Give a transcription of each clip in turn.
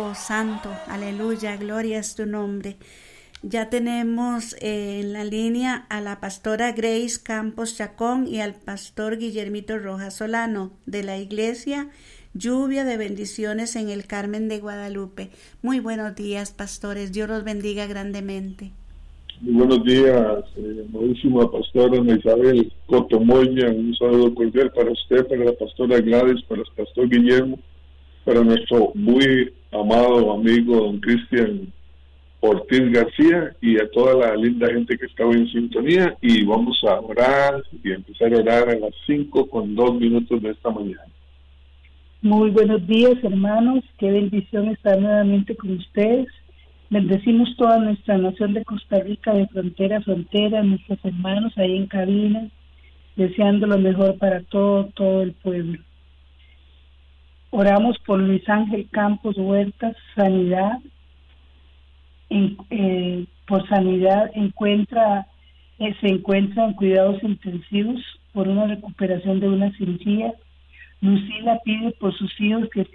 santo, santo, aleluya, gloria es tu nombre. Ya tenemos en la línea a la pastora Grace Campos Chacón y al pastor Guillermito Rojas Solano de la iglesia Lluvia de Bendiciones en el Carmen de Guadalupe. Muy buenos días, pastores, Dios los bendiga grandemente. Muy buenos días, amadísima pastora Ana Isabel Cotomoya, un saludo cordial para usted, para la pastora Gladys, para el pastor Guillermo, para nuestro muy amado amigo don Cristian Ortiz García y a toda la linda gente que estaba en sintonía. Y vamos a orar y empezar a orar a las 5:02 de esta mañana. Muy buenos días, hermanos, qué bendición estar nuevamente con ustedes. Bendecimos toda nuestra nación de Costa Rica, de frontera a frontera, nuestros hermanos ahí en cabina, deseando lo mejor para todo el pueblo. Oramos por Luis Ángel Campos Huertas, sanidad. Por sanidad se encuentra en cuidados intensivos por una recuperación de una cirugía. Lucila pide por sus hijos que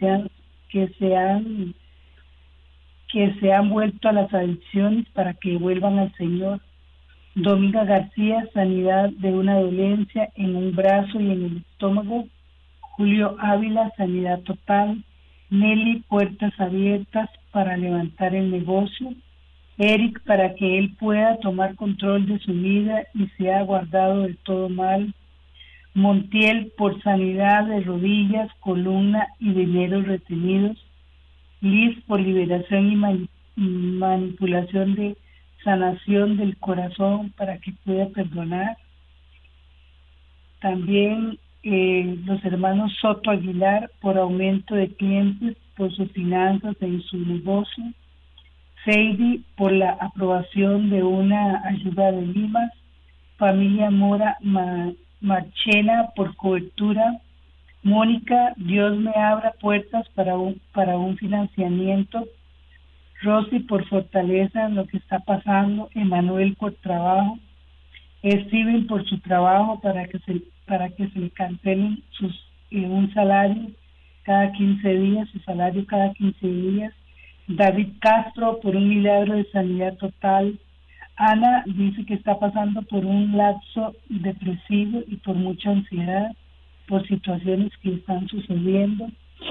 se han vuelto a las adicciones para que vuelvan al Señor. Dominga García, sanidad de una dolencia en un brazo y en el estómago. Julio Ávila, sanidad total. Nelly, puertas abiertas para levantar el negocio. Eric, para que él pueda tomar control de su vida y sea guardado de todo mal. Montiel, por sanidad de rodillas, columna y dineros retenidos. Liz, por liberación y manipulación de sanación del corazón para que pueda perdonar. También los hermanos Soto Aguilar, por aumento de clientes, por sus finanzas en su negocio. Seidy, por la aprobación de una ayuda de Limas. Familia Mora Marchena, por cobertura. Mónica, Dios me abra puertas para un financiamiento. Rosy, por fortaleza en lo que está pasando. Emanuel, por trabajo. Steven, por su trabajo para que se le cancelen un salario cada 15 días, su salario cada 15 días. David Castro, por un milagro de sanidad total. Ana dice que está pasando por un lapso depresivo y por mucha ansiedad por situaciones que están sucediendo.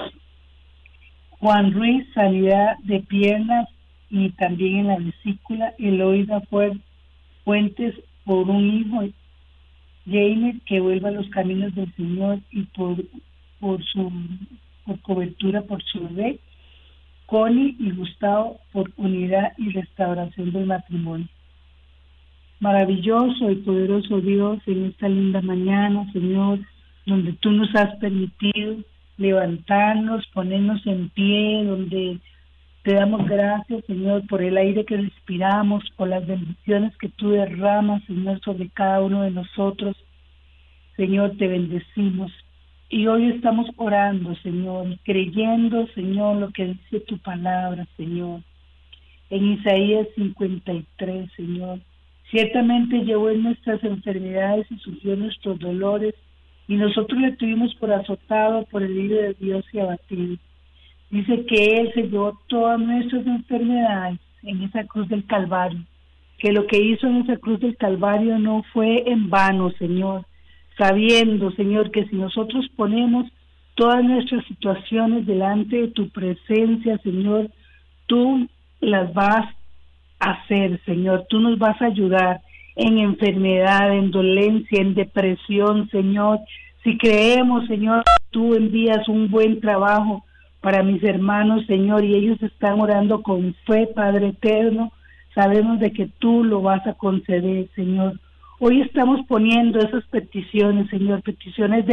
Juan Ruiz, sanidad de piernas y también en la vesícula. Eloida Fuentes, por un hijo. Jaime, que vuelva a los caminos del Señor y por cobertura por su bebé. Connie y Gustavo, por unidad y restauración del matrimonio. Maravilloso y poderoso Dios, en esta linda mañana, Señor, donde tú nos has permitido levantarnos, ponernos en pie, donde te damos gracias, Señor, por el aire que respiramos, por las bendiciones que tú derramas, Señor, sobre cada uno de nosotros. Señor, te bendecimos. Y hoy estamos orando, Señor, creyendo, Señor, lo que dice tu palabra, Señor. En Isaías 53, Señor. Ciertamente llevó en nuestras enfermedades y sufrió nuestros dolores, y nosotros le tuvimos por azotado, por herido de Dios y abatido. Dice que Él se llevó todas nuestras enfermedades en esa cruz del Calvario, que lo que hizo en esa cruz del Calvario no fue en vano, Señor, sabiendo, Señor, que si nosotros ponemos todas nuestras situaciones delante de tu presencia, Señor, tú las vas a hacer, Señor, tú nos vas a ayudar en enfermedad, en dolencia, en depresión, Señor. Si creemos, Señor, tú envías un buen trabajo para mis hermanos, Señor, y ellos están orando con fe, Padre eterno, sabemos de que tú lo vas a conceder, Señor. Hoy estamos poniendo esas peticiones, Señor, peticiones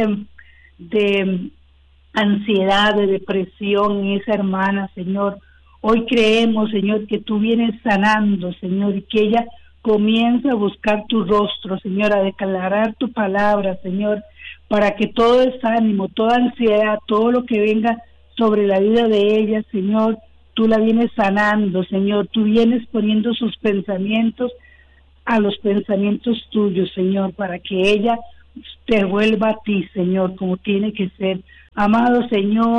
de ansiedad, de depresión en esa hermana, Señor. Hoy creemos, Señor, que tú vienes sanando, Señor, y que ella comienza a buscar tu rostro, Señor, a declarar tu palabra, Señor, para que todo desánimo, toda ansiedad, todo lo que venga sobre la vida de ella, Señor, tú la vienes sanando, Señor, tú vienes poniendo sus pensamientos a los pensamientos tuyos, Señor, para que ella te vuelva a ti, Señor, como tiene que ser. Amado Señor,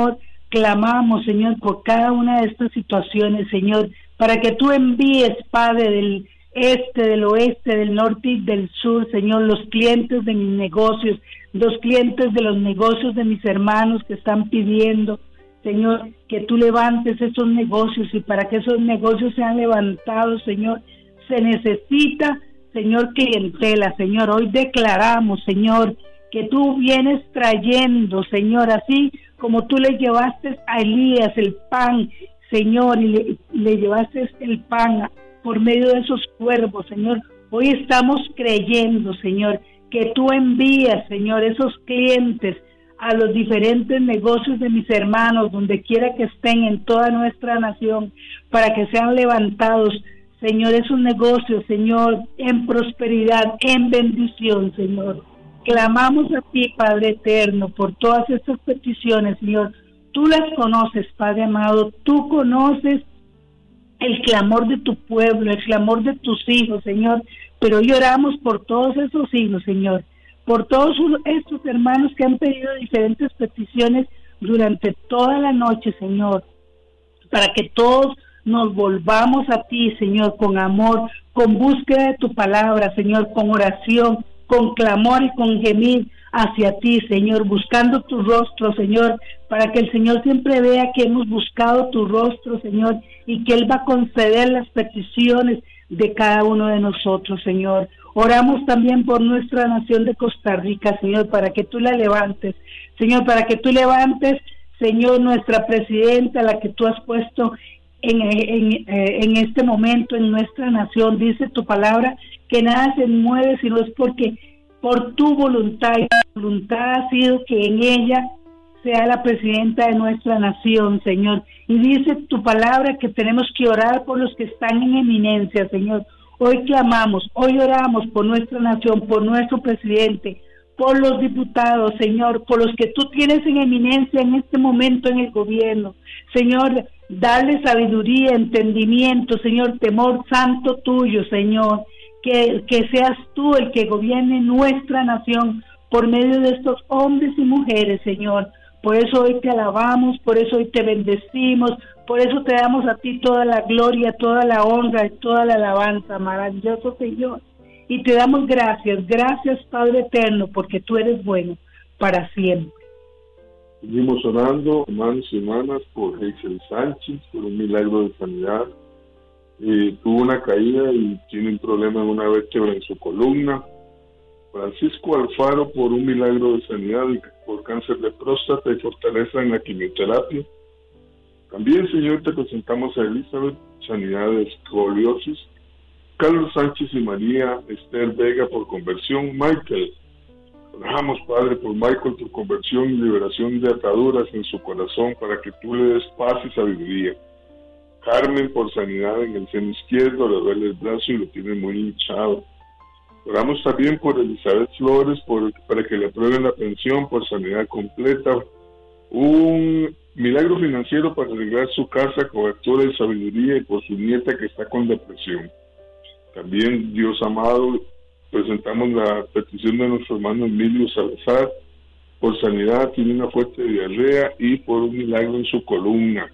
clamamos, Señor, por cada una de estas situaciones, Señor, para que tú envíes, Padre, del este, del oeste, del norte y del sur, Señor, los clientes de mis negocios, los clientes de los negocios de mis hermanos que están pidiendo, Señor, que tú levantes esos negocios, y para que esos negocios sean levantados, Señor, se necesita, Señor, clientela, Señor. Hoy declaramos, Señor, que tú vienes trayendo, Señor, así como tú le llevaste a Elías el pan, Señor, y le llevaste el pan por medio de esos cuervos, Señor. Hoy estamos creyendo, Señor, que tú envías, Señor, esos clientes a los diferentes negocios de mis hermanos, donde quiera que estén en toda nuestra nación, para que sean levantados, Señor, esos negocios, Señor, en prosperidad, en bendición, Señor. Clamamos a ti, Padre eterno, por todas estas peticiones, Señor. Tú las conoces, Padre amado, tú conoces el clamor de tu pueblo, el clamor de tus hijos, Señor, pero hoy oramos por todos esos hijos, Señor, por todos estos hermanos que han pedido diferentes peticiones durante toda la noche, Señor, para que todos nos volvamos a ti, Señor, con amor, con búsqueda de tu palabra, Señor, con oración, con clamor y con gemir hacia ti, Señor, buscando tu rostro, Señor, para que el Señor siempre vea que hemos buscado tu rostro, Señor, y que Él va a conceder las peticiones de cada uno de nosotros, Señor. Oramos también por nuestra nación de Costa Rica, Señor, para que tú la levantes, Señor, para que tú levantes, Señor, nuestra presidenta, la que tú has puesto en este momento en nuestra nación. Dice tu palabra que nada se mueve sino es porque por tu voluntad, y tu voluntad ha sido que en ella sea la presidenta de nuestra nación, Señor. Y dice tu palabra que tenemos que orar por los que están en eminencia, Señor. Hoy clamamos, hoy oramos por nuestra nación, por nuestro presidente, por los diputados, Señor, por los que tú tienes en eminencia en este momento en el gobierno. Señor, dale sabiduría, entendimiento, Señor, temor santo tuyo, Señor. Que seas tú el que gobierne nuestra nación por medio de estos hombres y mujeres, Señor. Por eso hoy te alabamos, por eso hoy te bendecimos, por eso te damos a ti toda la gloria, toda la honra y toda la alabanza, maravilloso Señor. Y te damos gracias, gracias Padre eterno, porque tú eres bueno para siempre. Seguimos orando, hermanos y hermanas, por Hazel Sánchez, por un milagro de sanidad. Tuvo una caída y tiene un problema en una vértebra en su columna. Francisco Alfaro, por un milagro de sanidad y por cáncer de próstata y fortaleza en la quimioterapia. También, Señor, te presentamos a Elizabeth, sanidad de escoliosis. Carlos Sánchez y María Esther Vega, por conversión. Michael, oramos, Padre, por Michael, por conversión y liberación de ataduras en su corazón, para que tú le des paz y sabiduría. Carmen, por sanidad en el seno izquierdo, le duele el brazo y lo tiene muy hinchado. Oramos también por Elizabeth Flores, para que le aprueben la pensión por sanidad completa. Un milagro financiero para arreglar su casa, cobertura y sabiduría, y por su nieta que está con depresión. También, Dios amado, presentamos la petición de nuestro hermano Emilio Salazar, por sanidad, tiene una fuerte diarrea y por un milagro en su columna.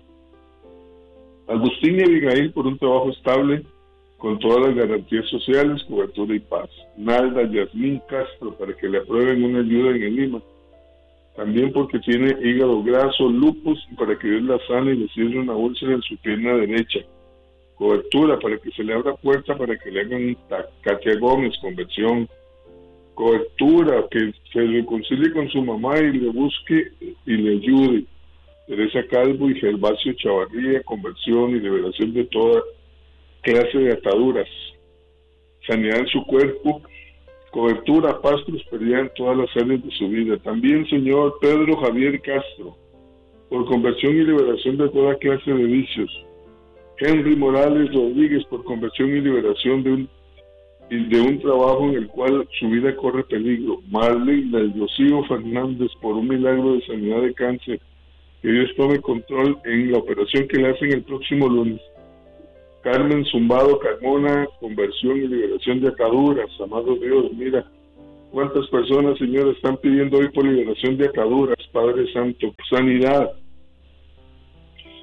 Agustín y Abigail, por un trabajo estable, con todas las garantías sociales, cobertura y paz. Nalda Yasmín Castro, para que le aprueben una ayuda en el Lima. También porque tiene hígado graso, lupus, y para que Dios la sane y le cierre una úlcera en su pierna derecha. Cobertura, para que se le abra puerta, para que le hagan un Katia Gómez, conversión. Cobertura, que se reconcilie con su mamá y le busque y le ayude. Teresa Calvo y Gervasio Chavarría, conversión y liberación de toda clase de ataduras. Sanidad en su cuerpo, cobertura, paz, prosperidad en todas las áreas de su vida. También, Señor, Pedro Javier Castro, por conversión y liberación de toda clase de vicios. Henry Morales Rodríguez, por conversión y liberación de un trabajo en el cual su vida corre peligro. Marlene del Rocío Fernández, por un milagro de sanidad de cáncer. Que Dios tome control en la operación que le hacen el próximo lunes. Carmen Zumbado Carmona, conversión y liberación de ataduras. Amado Dios, mira cuántas personas, Señor, están pidiendo hoy por liberación de ataduras, Padre Santo, sanidad.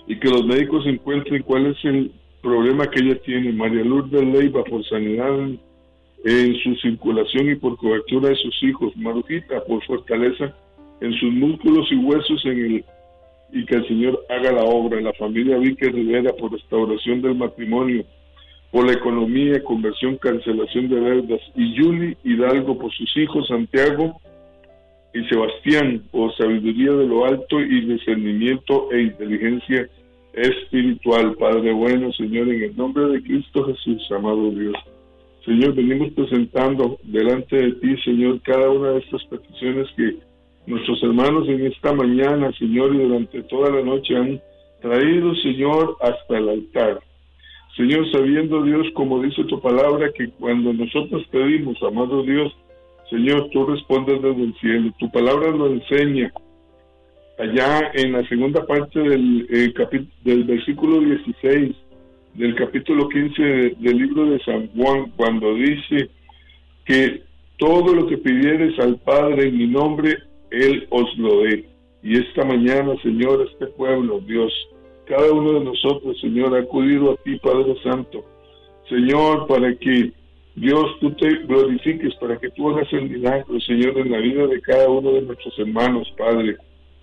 y que los médicos encuentren cuál es el problema que ella tiene. María Lourdes Leiva, por sanidad en su circulación y por cobertura de sus hijos. Marujita, por fortaleza en sus músculos y huesos y que el Señor haga la obra. La familia Víquez Rivera, por restauración del matrimonio, por la economía, conversión, cancelación de deudas. Y Yuli Hidalgo, por sus hijos Santiago y Sebastián, por sabiduría de lo alto y discernimiento e inteligencia espiritual. Padre bueno, Señor, en el nombre de Cristo Jesús, amado Dios, Señor, venimos presentando delante de ti, Señor, cada una de estas peticiones que nuestros hermanos en esta mañana, Señor, y durante toda la noche han traído, Señor, hasta el altar. Señor, sabiendo, Dios, como dice tu palabra, que cuando nosotros pedimos, amado Dios, Señor, tú respondes desde el cielo. Tu palabra lo enseña allá en la segunda parte del versículo 16 del capítulo 15 del libro de San Juan, cuando dice que todo lo que pidieres al Padre en mi nombre, Él os lo dé. Y esta mañana, Señor, este pueblo, Dios, cada uno de nosotros, Señor, ha acudido a ti, Padre Santo, Señor, para que Dios, tú te glorifiques, para que tú hagas el milagro, Señor, en la vida de cada uno de nuestros hermanos, Padre.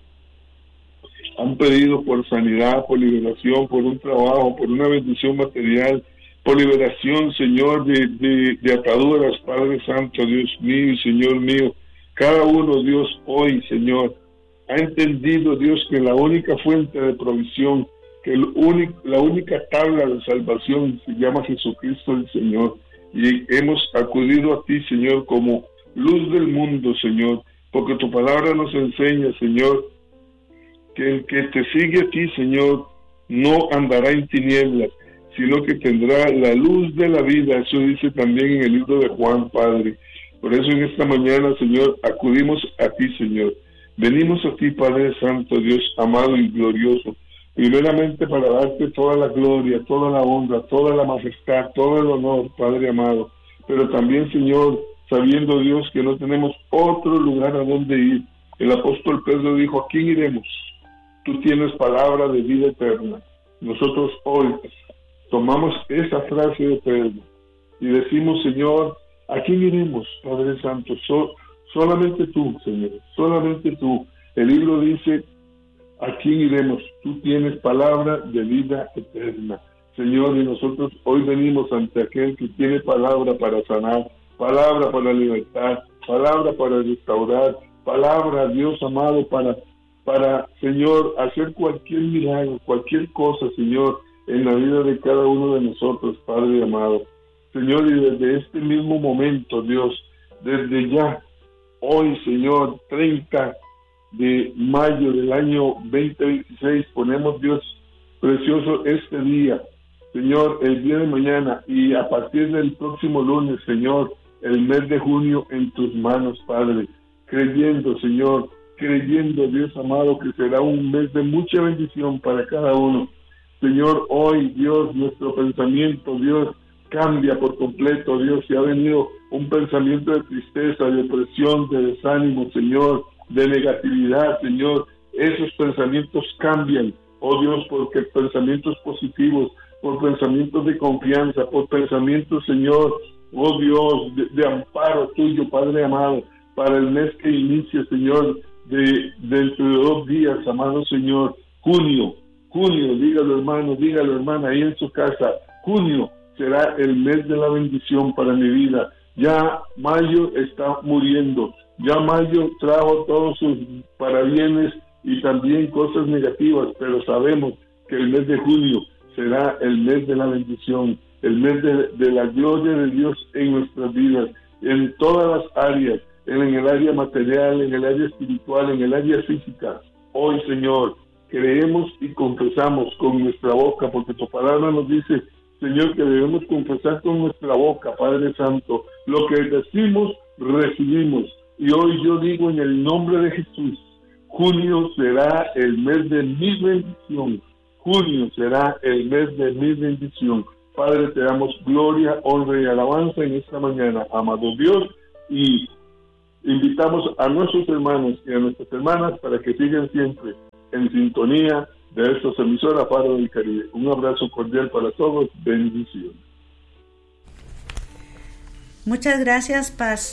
Han pedido por sanidad, por liberación, por un trabajo, por una bendición material, por liberación, Señor, de ataduras, Padre Santo, Dios mío y Señor mío. Cada uno, Dios, hoy, Señor, ha entendido, Dios, que la única fuente de provisión, que la única tabla de salvación se llama Jesucristo el Señor. Y hemos acudido a ti, Señor, como luz del mundo, Señor, porque tu palabra nos enseña, Señor, que el que te sigue a ti, Señor, no andará en tinieblas, sino que tendrá la luz de la vida. Eso dice también en el libro de Juan, Padre. Por eso en esta mañana, Señor, acudimos a ti, Señor. Venimos a ti, Padre Santo, Dios amado y glorioso, primeramente para darte toda la gloria, toda la honra, toda la majestad, todo el honor, Padre amado. Pero también, Señor, sabiendo, Dios, que no tenemos otro lugar a donde ir. El apóstol Pedro dijo, ¿a quién iremos? Tú tienes palabra de vida eterna. Nosotros hoy tomamos esa frase de Pedro y decimos, Señor, ¿a quién iremos, Padre Santo? Solamente tú, Señor, solamente tú. El libro dice, ¿a quién iremos? Tú tienes palabra de vida eterna. Señor, y nosotros hoy venimos ante aquel que tiene palabra para sanar, palabra para libertar, palabra para restaurar, palabra, Dios amado, para, Señor, hacer cualquier milagro, cualquier cosa, Señor, en la vida de cada uno de nosotros, Padre amado. Señor, y desde este mismo momento, Dios, desde ya, hoy, Señor, 30 de mayo del año 2026, ponemos, Dios precioso, este día, Señor, el día de mañana, y a partir del próximo lunes, Señor, el mes de junio en tus manos, Padre, creyendo, Señor, creyendo, Dios amado, que será un mes de mucha bendición para cada uno. Señor, hoy, Dios, nuestro pensamiento, Dios, cambia por completo, Dios, si ha venido un pensamiento de tristeza, de depresión, de desánimo, Señor, de negatividad, Señor, esos pensamientos cambian, oh Dios, porque pensamientos positivos, por pensamientos de confianza, por pensamientos, Señor, oh Dios, de amparo tuyo, Padre amado, para el mes que inicia, Señor, dentro de 2 días, amado Señor, junio, dígalo hermano, dígalo hermana, ahí en su casa, junio será el mes de la bendición para mi vida. Ya mayo está muriendo, ya mayo trajo todos sus parabienes y también cosas negativas, pero sabemos que el mes de junio será el mes de la bendición, el mes de la gloria de Dios en nuestras vidas, en todas las áreas, en el área material, en el área espiritual, en el área física. Hoy, Señor, creemos y confesamos con nuestra boca, porque tu palabra nos dice, Señor, que debemos confesar con nuestra boca, Padre Santo, lo que decimos, recibimos. Y hoy yo digo en el nombre de Jesús, junio será el mes de mi bendición. Junio será el mes de mi bendición. Padre, te damos gloria, honra y alabanza en esta mañana, amado Dios, y invitamos a nuestros hermanos y a nuestras hermanas para que sigan siempre en sintonía de estas emisoras Faro del Caribe. Un abrazo cordial para todos, bendiciones. Muchas gracias,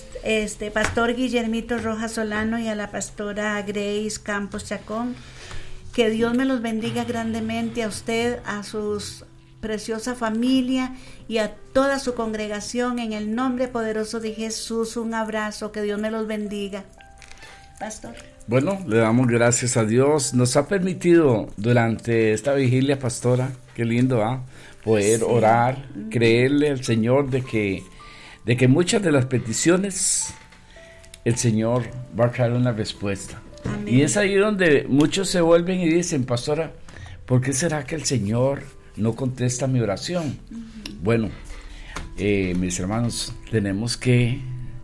Pastor Guillermito Rojas Solano, y a la pastora Grace Campos Chacón. Que Dios me los bendiga grandemente a usted, a su preciosa familia y a toda su congregación. En el nombre poderoso de Jesús, un abrazo. Que Dios me los bendiga. Pastor. Bueno, le damos gracias a Dios. Nos ha permitido durante esta vigilia, pastora, qué lindo, poder orar, creerle al Señor de que muchas de las peticiones el Señor va a traer una respuesta. Amén. Y es ahí donde muchos se vuelven y dicen, pastora, ¿por qué será que el Señor no contesta mi oración? Bueno, mis hermanos, tenemos que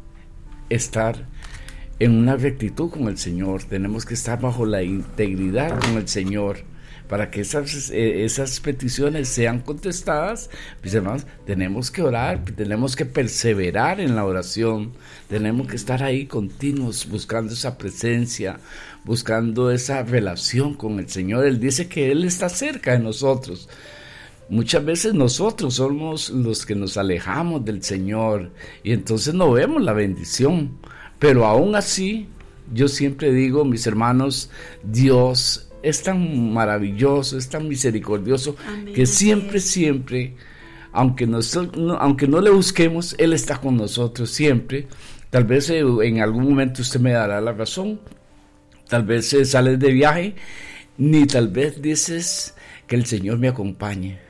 estar en una rectitud con el Señor, tenemos que estar bajo la integridad con el Señor, para que esas peticiones sean contestadas. Mis hermanos, tenemos que orar, tenemos que perseverar en la oración, tenemos que estar ahí continuos, buscando esa presencia, buscando esa relación con el Señor. Él dice que Él está cerca de nosotros. Muchas veces nosotros somos los que nos alejamos del Señor y entonces no vemos la bendición, pero aún así, yo siempre digo, mis hermanos, Dios es tan maravilloso, es tan misericordioso. Amén. Que siempre, aunque no le busquemos, Él está con nosotros siempre. Tal vez en algún momento usted me dará la razón, tal vez sales de viaje, ni tal vez dices que el Señor me acompañe.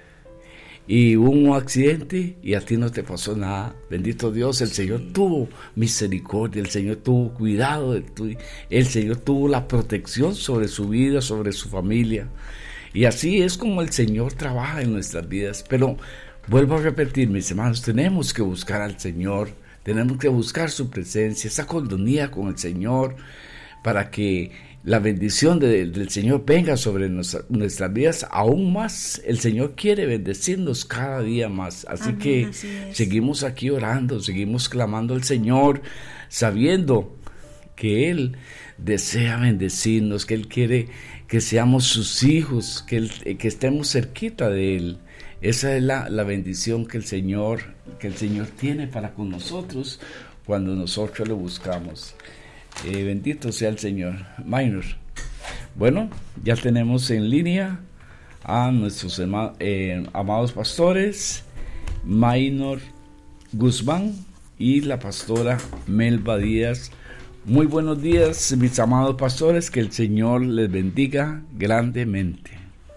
Y hubo un accidente y a ti no te pasó nada. Bendito Dios, el Señor tuvo misericordia, el Señor tuvo cuidado, el Señor tuvo la protección sobre su vida, sobre su familia. Y así es como el Señor trabaja en nuestras vidas. Pero vuelvo a repetir, mis hermanos, tenemos que buscar al Señor, tenemos que buscar su presencia, esa coinonía con el Señor, para que la bendición del Señor venga sobre nuestras vidas aún más. El Señor quiere bendecirnos cada día más. Así Amén, que así seguimos aquí orando, seguimos clamando al Señor, sabiendo que Él desea bendecirnos, que Él quiere que seamos sus hijos, que estemos cerquita de Él. Esa es la bendición que el Señor tiene para con nosotros cuando nosotros lo buscamos. Bendito sea el Señor. Minor. Bueno, ya tenemos en línea a nuestros amados pastores Minor Guzmán y la pastora Melba Díaz. Muy buenos días, mis amados pastores, que el Señor les bendiga grandemente.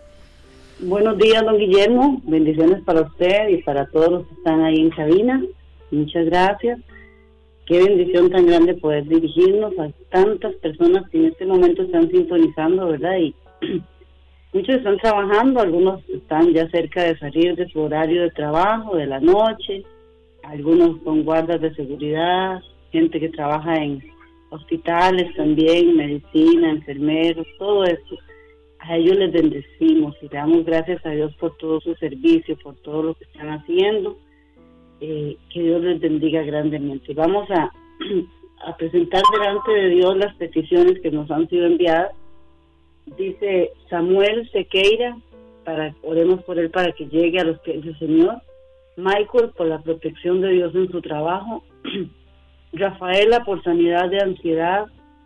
Buenos días, don Guillermo, bendiciones para usted y para todos los que están ahí en cabina. Muchas gracias. Qué bendición tan grande poder dirigirnos a tantas personas que en este momento están sintonizando, ¿verdad? Y muchos están trabajando, algunos están ya cerca de salir de su horario de trabajo, de la noche, algunos son guardas de seguridad, gente que trabaja en hospitales también, medicina, enfermeros, todo eso. A ellos les bendecimos y le damos gracias a Dios por todo su servicio, por todo lo que están haciendo. Que Dios les bendiga grandemente. Vamos a presentar delante de Dios las peticiones que nos han sido enviadas. Dice Samuel Sequeira, oremos por él para que llegue a los pies del Señor. Michael, por la protección de Dios en su trabajo. Rafaela, por sanidad de ansiedad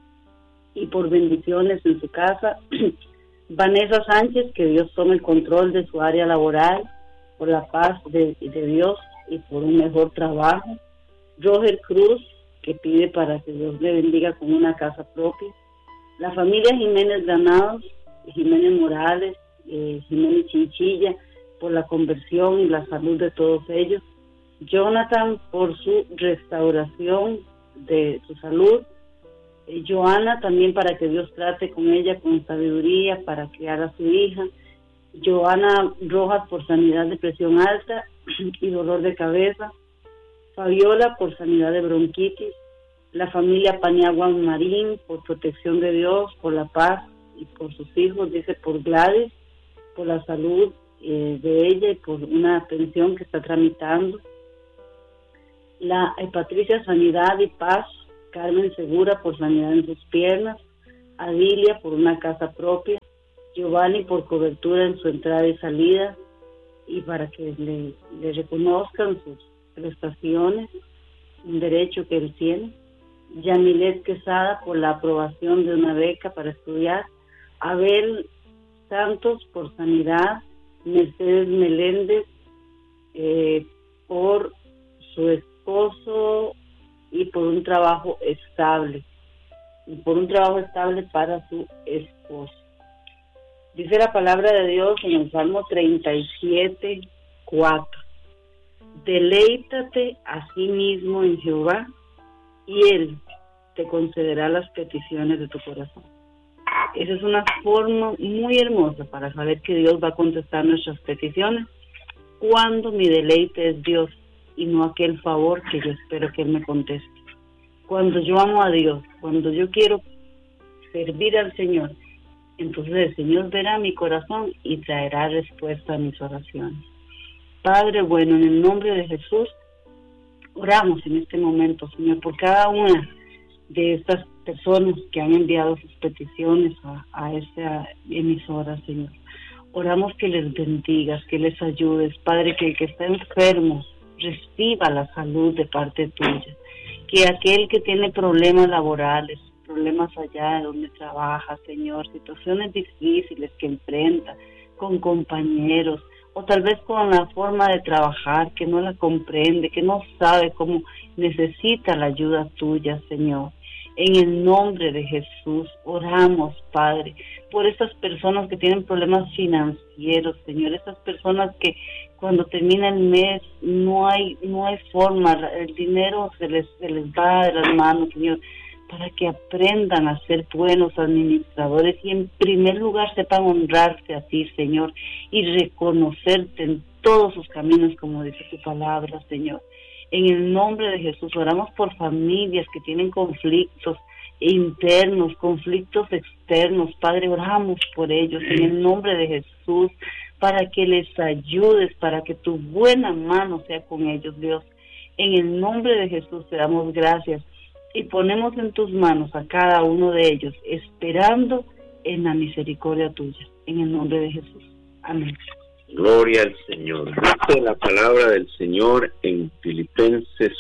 y por bendiciones en su casa. Vanessa Sánchez, que Dios tome el control de su área laboral, por la paz de Dios y por un mejor trabajo. Roger Cruz, que pide para que Dios le bendiga con una casa propia. La familia Jiménez Granados, Jiménez Morales, Jiménez Chinchilla, por la conversión y la salud de todos ellos. Jonathan, por su restauración de su salud. Joana, también para que Dios trate con ella con sabiduría para criar a su hija. Joana Rojas, por sanidad de presión alta y dolor de cabeza. Fabiola, por sanidad de bronquitis. La familia Paniagua Marín, por protección de Dios, por la paz y por sus hijos. Dice por Gladys, por la salud de ella y por una pensión que está tramitando. La Patricia, sanidad y paz. Carmen Segura, por sanidad en sus piernas. Adilia, por una casa propia. Giovanni por cobertura en su entrada y salida y para que le reconozcan sus prestaciones, un derecho que él tiene. Yamilet Quesada por la aprobación de una beca para estudiar. Abel Santos por sanidad. Mercedes Meléndez por su esposo y por un trabajo estable. Y por un trabajo estable para su esposo. Dice la palabra de Dios en el Salmo 37:4. Deleítate a sí mismo en Jehová y Él te concederá las peticiones de tu corazón. Esa es una forma muy hermosa para saber que Dios va a contestar nuestras peticiones cuando mi deleite es Dios y no aquel favor que yo espero que Él me conteste. Cuando yo amo a Dios, cuando yo quiero servir al Señor, entonces el Señor verá mi corazón y traerá respuesta a mis oraciones. Padre bueno, en el nombre de Jesús, oramos en este momento, Señor, por cada una de estas personas que han enviado sus peticiones a esta emisora, Señor. Oramos que les bendigas, que les ayudes, Padre, que el que está enfermo reciba la salud de parte tuya, que aquel que tiene problemas laborales, problemas allá de donde trabaja, Señor, situaciones difíciles que enfrenta con compañeros, o tal vez con la forma de trabajar, que no la comprende, que no sabe cómo necesita la ayuda tuya, Señor. En el nombre de Jesús, oramos, Padre, por estas personas que tienen problemas financieros, Señor, estas personas que cuando termina el mes no hay forma, el dinero se les va de las manos, Señor, para que aprendan a ser buenos administradores y en primer lugar sepan honrarte a ti, Señor, y reconocerte en todos sus caminos, como dice tu palabra, Señor. En el nombre de Jesús, oramos por familias que tienen conflictos internos, conflictos externos. Padre, oramos por ellos en el nombre de Jesús, para que les ayudes, para que tu buena mano sea con ellos, Dios. En el nombre de Jesús te damos gracias y ponemos en tus manos a cada uno de ellos, esperando en la misericordia tuya. En el nombre de Jesús. Amén. Gloria al Señor. Dice la palabra del Señor en Filipenses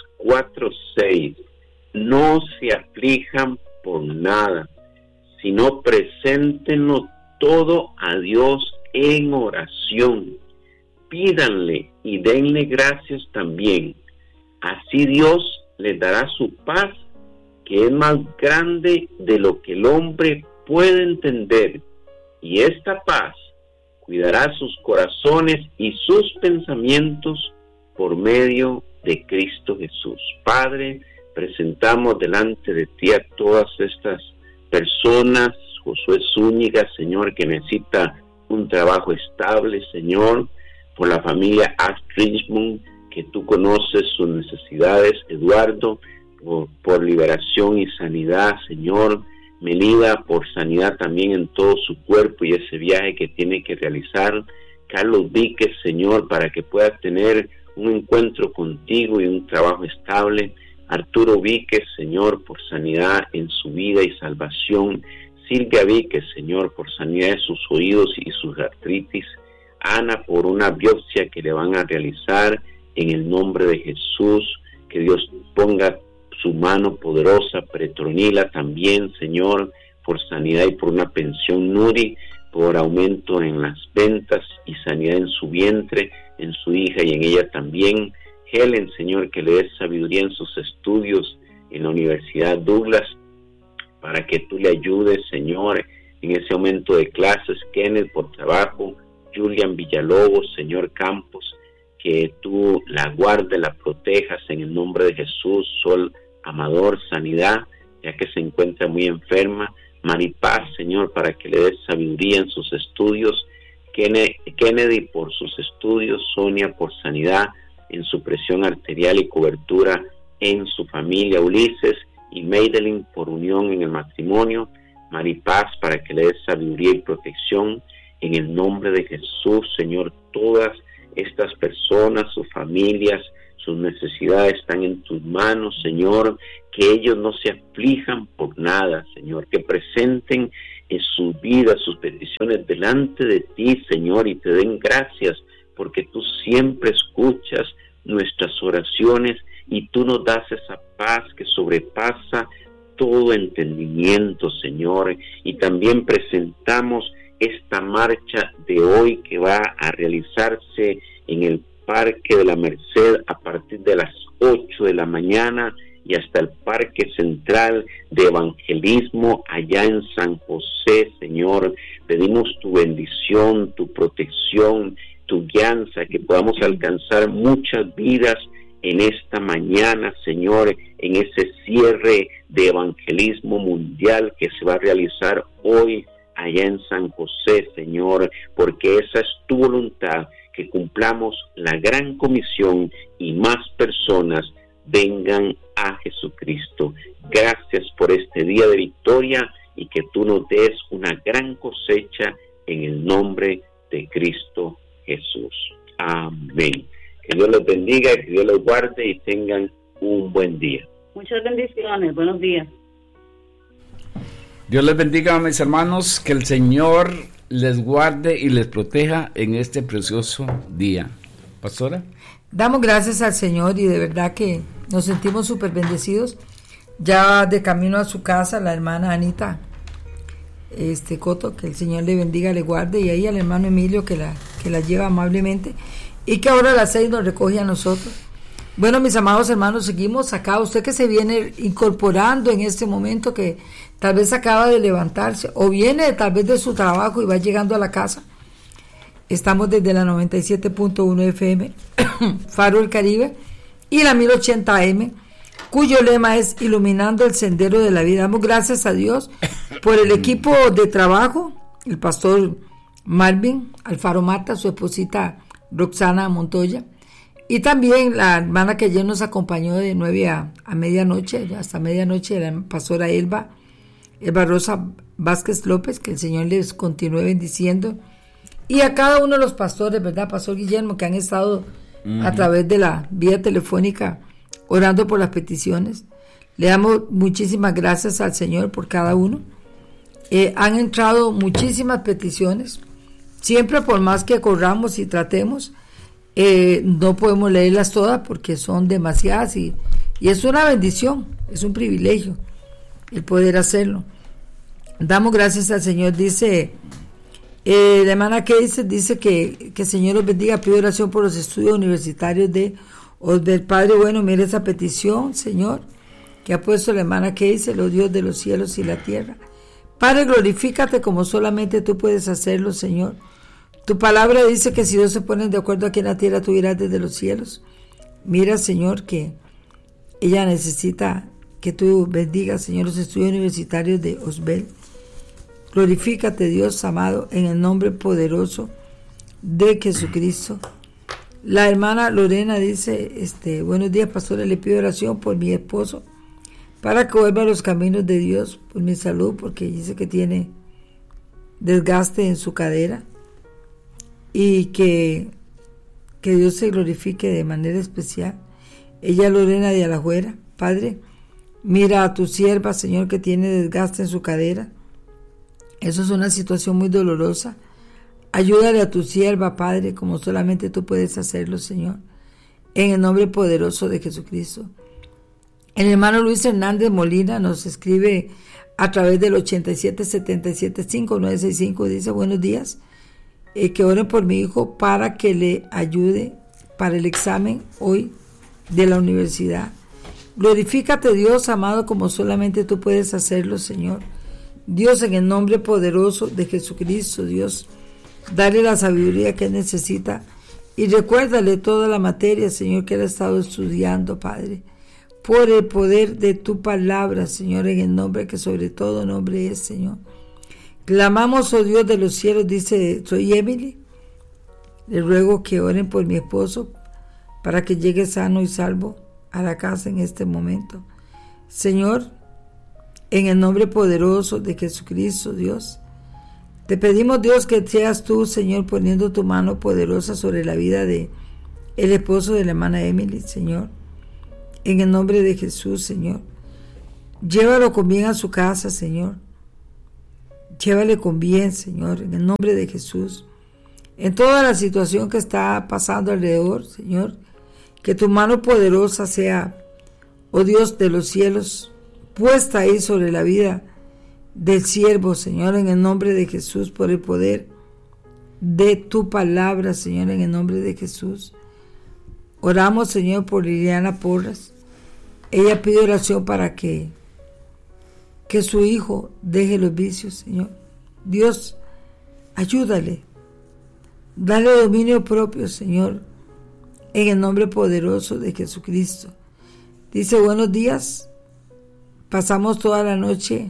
4:6. No se aflijan por nada, sino preséntenlo todo a Dios en oración. Pídanle y denle gracias también. Así Dios les dará su paz, que es más grande de lo que el hombre puede entender. Y esta paz cuidará sus corazones y sus pensamientos por medio de Cristo Jesús. Padre, presentamos delante de ti a todas estas personas, Josué Zúñiga, Señor, que necesita un trabajo estable, Señor, por la familia Richmond, que tú conoces sus necesidades, Eduardo, por liberación y sanidad, Señor, Melida por sanidad también en todo su cuerpo y ese viaje que tiene que realizar, Carlos Víquez, Señor, para que pueda tener un encuentro contigo y un trabajo estable, Arturo Víquez, Señor, por sanidad en su vida y salvación, Silvia Víquez, Señor, por sanidad de sus oídos y sus artritis, Ana por una biopsia que le van a realizar en el nombre de Jesús, que Dios ponga su mano poderosa, Petronila también, Señor, por sanidad y por una pensión, Nuri, por aumento en las ventas y sanidad en su vientre, en su hija y en ella también, Helen, Señor, que le des sabiduría en sus estudios en la Universidad Douglas, para que tú le ayudes, Señor, en ese aumento de clases, Kenneth por trabajo, Julian Villalobos, Señor Campos, que tú la guardes, la protejas en el nombre de Jesús, Sol Amador, sanidad, ya que se encuentra muy enferma, Maripaz, Señor, para que le des sabiduría en sus estudios, Kennedy por sus estudios, Sonia por sanidad en su presión arterial y cobertura en su familia, Ulises y Madeline por unión en el matrimonio, Maripaz para que le des sabiduría y protección en el nombre de Jesús, Señor, todas estas personas, sus familias, sus necesidades están en tus manos, Señor, que ellos no se aflijan por nada, Señor, que presenten sus vidas, sus peticiones delante de ti, Señor, y te den gracias porque tú siempre escuchas nuestras oraciones y tú nos das esa paz que sobrepasa todo entendimiento, Señor. Y también presentamos esta marcha de hoy que va a realizarse en el Parque de la Merced a partir de las 8 de la mañana y hasta el Parque Central de Evangelismo allá en San José, Señor. Pedimos tu bendición, tu protección, tu guianza, que podamos alcanzar muchas vidas en esta mañana, Señor, en ese cierre de evangelismo mundial que se va a realizar hoy allá en San José, Señor, porque esa es tu voluntad, que cumplamos la gran comisión y más personas vengan a Jesucristo. Gracias por este día de victoria y que tú nos des una gran cosecha en el nombre de Cristo Jesús. Amén. Que Dios les bendiga, que Dios les guarde y tengan un buen día. Muchas bendiciones, buenos días. Dios les bendiga, mis hermanos, que el Señor les guarde y les proteja en este precioso día. Pastora. Damos gracias al Señor y de verdad que nos sentimos súper bendecidos. Ya de camino a su casa, la hermana Anita Coto, que el Señor le bendiga, le guarde, y ahí al hermano Emilio que la lleva amablemente, y que ahora a las 6 nos recoge a nosotros. Bueno, mis amados hermanos, seguimos acá. Usted que se viene incorporando en este momento, que tal vez acaba de levantarse o viene tal vez de su trabajo y va llegando a la casa, estamos desde la 97.1 FM Faro del Caribe y la 1080 AM, cuyo lema es Iluminando el Sendero de la Vida. Damos gracias a Dios por el equipo de trabajo, el pastor Marvin Alfaro Mata, su esposita Roxana Montoya, y también la hermana que ayer nos acompañó de 9 a medianoche, hasta medianoche, la pastora Elba Rosa Vázquez López, que el Señor les continúe bendiciendo, y a cada uno de los pastores, ¿verdad? Pastor Guillermo, que han estado a través de la vía telefónica orando por las peticiones. Le damos muchísimas gracias al Señor por cada uno. Han entrado muchísimas peticiones. Siempre, por más que corramos y tratemos, no podemos leerlas todas porque son demasiadas, y es una bendición, es un privilegio el poder hacerlo. Damos gracias al Señor. Dice la hermana que dice que el Señor los bendiga. Pido oración por los estudios universitarios de Osbel. Padre bueno, mire esa petición, Señor, que ha puesto la hermana que dice, los Dios de los cielos y la tierra. Padre, glorifícate como solamente tú puedes hacerlo, Señor. Tu palabra dice que si Dios se ponen de acuerdo aquí en la tierra, tú irás desde los cielos. Mira, Señor, que ella necesita que tú bendigas, Señor, los estudios universitarios de Osbel. Glorifícate, Dios amado, en el nombre poderoso de Jesucristo. La hermana Lorena dice, buenos días, pastora, le pido oración por mi esposo, para que vuelva a los caminos de Dios, por mi salud, porque dice que tiene desgaste en su cadera, y que Dios se glorifique de manera especial. Ella, Lorena de Alajuela. Padre, mira a tu sierva, Señor, que tiene desgaste en su cadera. Eso es una situación muy dolorosa. Ayúdale a tu sierva, Padre, como solamente tú puedes hacerlo, Señor, en el nombre poderoso de Jesucristo. El hermano Luis Hernández Molina nos escribe a través del 87775965, dice, buenos días, que oren por mi hijo para que le ayude para el examen hoy de la universidad. Glorifícate, Dios amado, como solamente tú puedes hacerlo, Señor. Dios, en el nombre poderoso de Jesucristo, Dios, dale la sabiduría que necesita y recuérdale toda la materia, Señor, que él ha estado estudiando, Padre, por el poder de tu palabra, Señor, en el nombre que sobre todo nombre es, Señor. Clamamos, oh Dios de los cielos, dice, soy Emily, le ruego que oren por mi esposo para que llegue sano y salvo a la casa en este momento. Señor, en el nombre poderoso de Jesucristo, Dios, te pedimos, Dios, que seas tú, Señor, poniendo tu mano poderosa sobre la vida de el esposo de la hermana Emily, Señor, en el nombre de Jesús, Señor. Llévalo con bien a su casa, Señor. Llévale con bien, Señor, en el nombre de Jesús. En toda la situación que está pasando alrededor, Señor, que tu mano poderosa sea, oh Dios de los cielos, puesta ahí sobre la vida del siervo, Señor, en el nombre de Jesús, por el poder de tu palabra, Señor, en el nombre de Jesús. Oramos, Señor, por Liliana Porras. Ella pide oración para que su hijo deje los vicios, Señor. Dios, ayúdale. Dale dominio propio, Señor, en el nombre poderoso de Jesucristo. Dice, buenos días. Pasamos toda la noche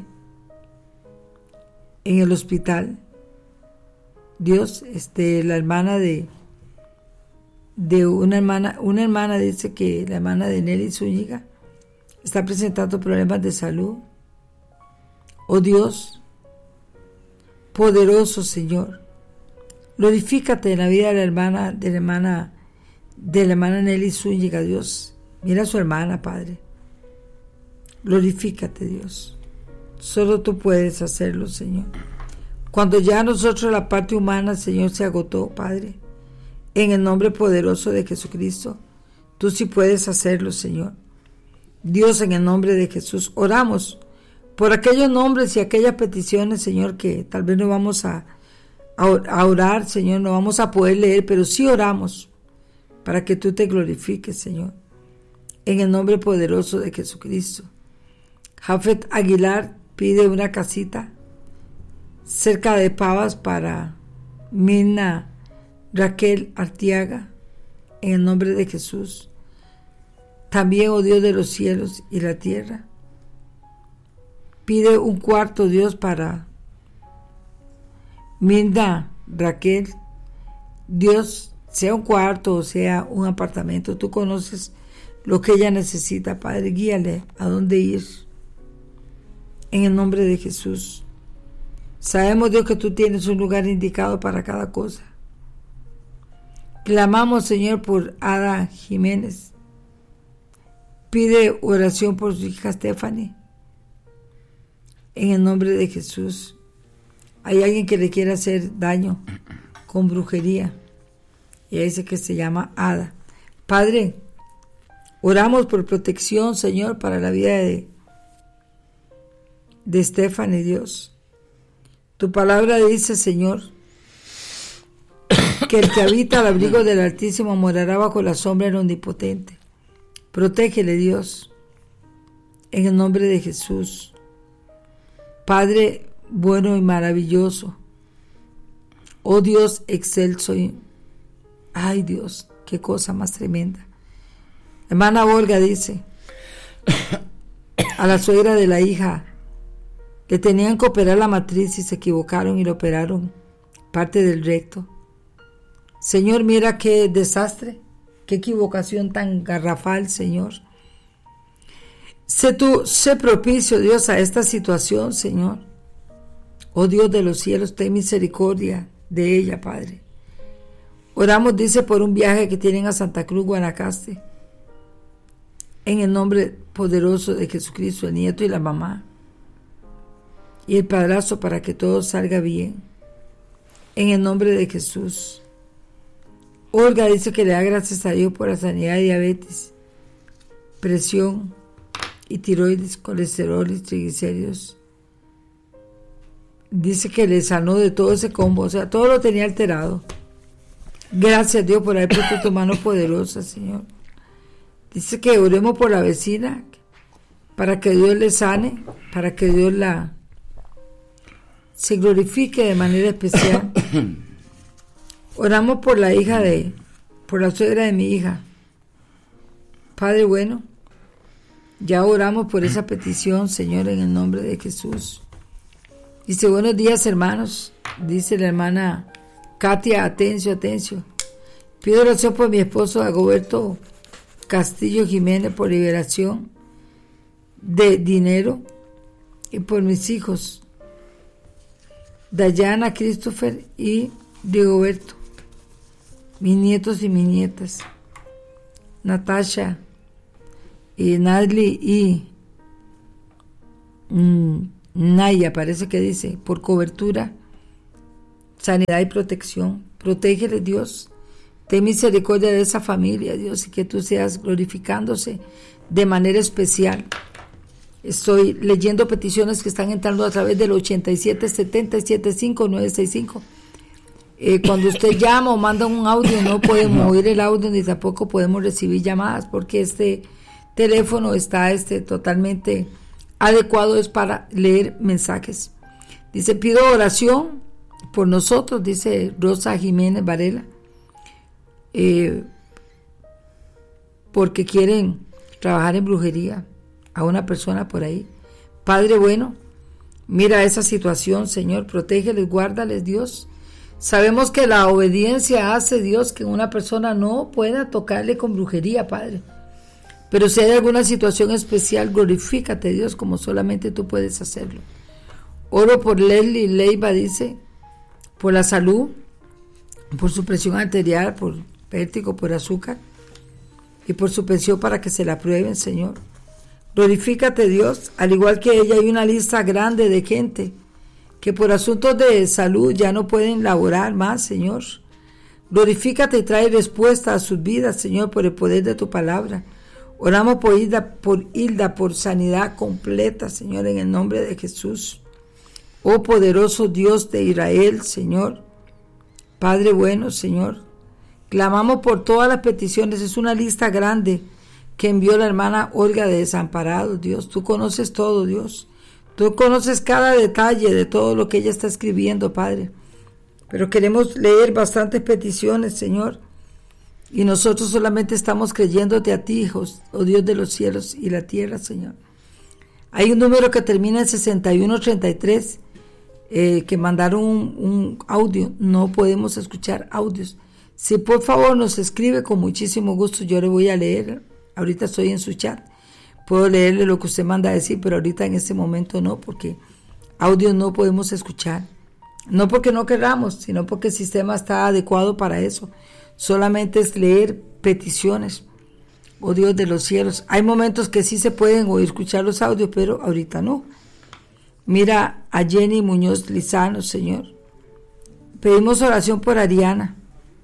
en el hospital. Dios, la hermana de una hermana dice que la hermana de Nelly Zúñiga está presentando problemas de salud. Oh Dios, poderoso Señor, glorifícate en la vida de la hermana Nelly Zúñiga, Dios. Mira a su hermana, Padre. Glorifícate, Dios. Solo tú puedes hacerlo, Señor. Cuando ya nosotros la parte humana, Señor, se agotó, Padre, en el nombre poderoso de Jesucristo, tú sí puedes hacerlo, Señor. Dios, en el nombre de Jesús, oramos por aquellos nombres y aquellas peticiones, Señor, que tal vez no vamos a orar, Señor, no vamos a poder leer, pero sí oramos para que tú te glorifiques, Señor, en el nombre poderoso de Jesucristo. Jafet Aguilar pide una casita cerca de Pavas para Mina Raquel Artiaga, en el nombre de Jesús. También, oh Dios de los cielos y la tierra, pide un cuarto, Dios, para Minda Raquel. Dios, sea un cuarto o sea un apartamento, tú conoces lo que ella necesita, Padre, guíale a dónde ir, en el nombre de Jesús. Sabemos, Dios, que tú tienes un lugar indicado para cada cosa. Clamamos, Señor, por Ada Jiménez. Pide oración por su hija Stephanie, en el nombre de Jesús. Hay alguien que le quiere hacer daño con brujería, y ella dice que se llama Ada. Padre, oramos por protección, Señor, para la vida de Stephanie, Dios. Tu palabra dice, Señor, que el que habita al abrigo del Altísimo morará bajo la sombra del Omnipotente. Protégele, Dios, en el nombre de Jesús. Padre bueno y maravilloso, oh Dios excelso. Ay, Dios, qué cosa más tremenda. Hermana Olga dice a la suegra de la hija que tenían que operar la matriz y se equivocaron y le operaron parte del recto. Señor, mira qué desastre, qué equivocación tan garrafal, Señor. Sé propicio, Dios, a esta situación, Señor. Oh Dios de los cielos, ten misericordia de ella, Padre. Oramos, dice, por un viaje que tienen a Santa Cruz, Guanacaste, en el nombre poderoso de Jesucristo, el nieto y la mamá y el padrastro, para que todo salga bien, en el nombre de Jesús. Olga dice que le da gracias a Dios por la sanidad de diabetes, presión y tiroides, colesterol y triglicéridos. Dice que le sanó de todo ese combo, o sea, todo lo tenía alterado. Gracias, Dios, por haber puesto tu mano poderosa, Señor. Dice que oremos por la vecina, para que Dios le sane, para que Dios se glorifique de manera especial. Oramos por la suegra de mi hija. Padre bueno, ya oramos por esa petición, Señor, en el nombre de Jesús. Dice, buenos días, hermanos. Dice la hermana Katia, atencio. Pido oración por mi esposo Dagoberto Castillo Jiménez, por liberación de dinero, y por mis hijos Dayana, Christopher y Dagoberto, mis nietos y mis nietas, Natasha y Nadly y Naya, parece que dice, por cobertura, sanidad y protección. Protégele, Dios. Ten misericordia de esa familia, Dios, y que tú seas glorificándose de manera especial. Estoy leyendo peticiones que están entrando a través del 87-77-5965. Cuando usted llama o manda un audio, no podemos oír el audio ni tampoco podemos recibir llamadas, porque este teléfono está totalmente adecuado, es para leer mensajes. Dice, pido oración por nosotros, dice Rosa Jiménez Varela, porque quieren trabajar en brujería a una persona por ahí. Padre bueno, mira esa situación, Señor, protégeles, guárdales, Dios. Sabemos que la obediencia hace, Dios, que una persona no pueda tocarle con brujería, Padre. Pero si hay alguna situación especial, glorifícate, Dios, como solamente tú puedes hacerlo. Oro por Leslie Leiva, dice, por la salud, por su presión arterial, por vértigo, por azúcar, y por su pensión para que se la aprueben, Señor. Glorifícate, Dios, al igual que ella, hay una lista grande de gente que por asuntos de salud ya no pueden laborar más, Señor. Glorifícate y trae respuesta a sus vidas, Señor, por el poder de tu palabra. Oramos por Hilda, por sanidad completa, Señor, en el nombre de Jesús. Oh poderoso Dios de Israel, Señor, Padre bueno, Señor, clamamos por todas las peticiones. Es una lista grande que envió la hermana Olga de Desamparados, Dios. Tú conoces todo, Dios. Tú conoces cada detalle de todo lo que ella está escribiendo, Padre. Pero queremos leer bastantes peticiones, Señor. Y nosotros solamente estamos creyéndote a ti, hijos, oh Dios de los cielos y la tierra, Señor. Hay un número que termina en 6133, que mandaron un audio. No podemos escuchar audios. Si por favor nos escribe, con muchísimo gusto yo le voy a leer. Ahorita estoy en su chat. Puedo leerle lo que usted manda a decir, pero ahorita en este momento no, porque audios no podemos escuchar. No porque no queramos, sino porque el sistema está adecuado para eso. Solamente es leer peticiones. Oh Dios de los cielos. Hay momentos que sí se pueden oír, escuchar los audios, pero ahorita no. Mira a Jenny Muñoz Lizano, Señor. Pedimos oración por Ariana.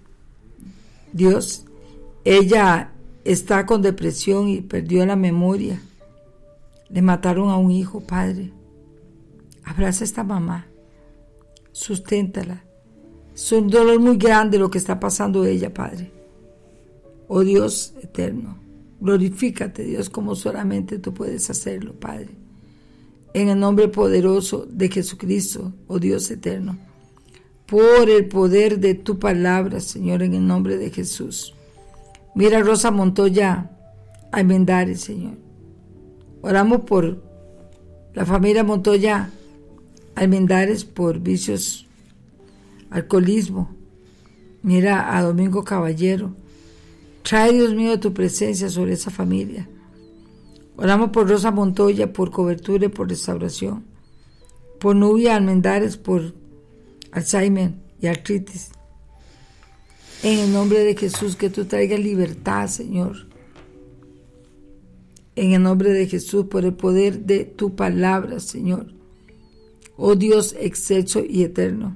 Dios, ella está con depresión y perdió la memoria. Le mataron a un hijo, Padre. Abraza a esta mamá. Susténtala. Es un dolor muy grande lo que está pasando ella, Padre. Oh Dios eterno, glorifícate, Dios, como solamente tú puedes hacerlo, Padre. En el nombre poderoso de Jesucristo, oh Dios eterno, por el poder de tu palabra, Señor, en el nombre de Jesús. Mira a Rosa Montoya Almendares, Señor. Oramos por la familia Montoya Almendares por vicios, alcoholismo. Mira a Domingo Caballero. Trae, Dios mío, tu presencia sobre esa familia. Oramos por Rosa Montoya, por cobertura y por restauración. Por Nubia Almendares, por Alzheimer y artritis. En el nombre de Jesús, que tú traigas libertad, Señor. En el nombre de Jesús, por el poder de tu palabra, Señor. Oh Dios excelso y eterno.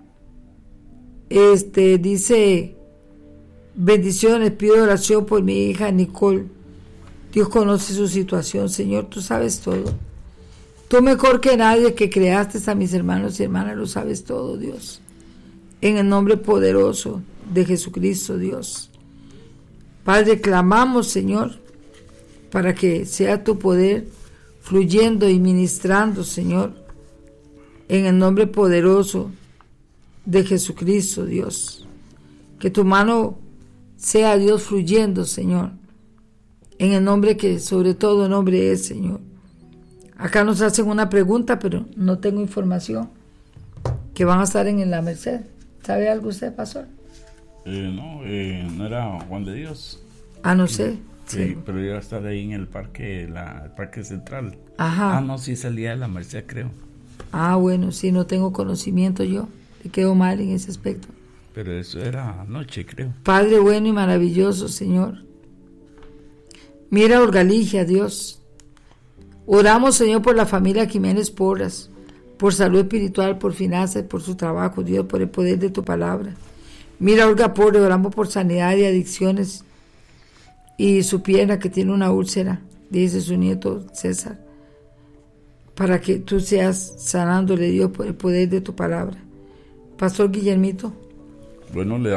Dice, bendiciones, pido oración por mi hija Nicole. Dios conoce su situación, Señor, tú sabes todo. Tú mejor que nadie que creaste a mis hermanos y hermanas, lo sabes todo, Dios. En el nombre poderoso de Jesucristo, Dios. Padre, clamamos, Señor, para que sea tu poder fluyendo y ministrando, Señor, en el nombre poderoso de Jesucristo, Dios. Que tu mano sea, Dios, fluyendo, Señor, en el nombre que sobre todo nombre es, Señor. Acá nos hacen una pregunta, pero no tengo información, que van a estar en la Merced. ¿Sabe algo usted, pastor? No era Juan de Dios. No sé. Sí, pero iba a estar ahí en el parque, el parque central. Ajá. No, sí salía de la Merced, creo. Bueno, sí, no tengo conocimiento yo. Te quedo mal en ese aspecto. Pero eso era anoche, creo. Padre bueno y maravilloso, Señor. Mira a Olga Ligia, Dios. Oramos, Señor, por la familia Jiménez Porras, por salud espiritual, por finanzas, por su trabajo, Dios, por el poder de tu palabra. Mira a Olga Porras, oramos por sanidad y adicciones y su pierna que tiene una úlcera, dice su nieto César, para que tú seas sanándole, Dios, por el poder de tu palabra. Pastor Guillermito. Bueno, le